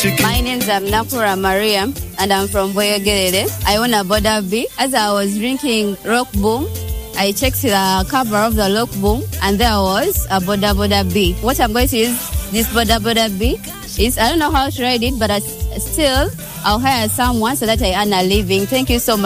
My name's Nakura Maria, and I'm from Boyogere. I own a Boda B. As I was drinking Rock Boom, I checked the cover of the Rock Boom, and there was a Boda B. What I'm going to use this Boda B is, I don't know how to write it, but I'll hire someone so that I earn a living. Thank you so much.